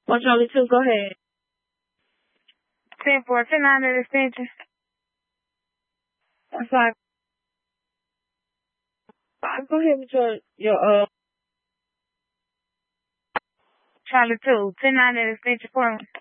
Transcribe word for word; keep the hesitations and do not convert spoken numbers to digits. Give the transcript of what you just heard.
One Charlie two, go ahead. ten four, ten nine at extension. One five. Five, go ahead with your, your, uh, Charlie two, ten nine at extension point.